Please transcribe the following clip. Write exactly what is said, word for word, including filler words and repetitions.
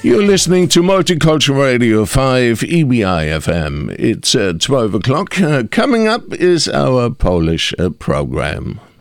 You're listening to Multicultural Radio five E B I F M. It's uh, twelve o'clock. Uh, coming up is our Polish uh, program.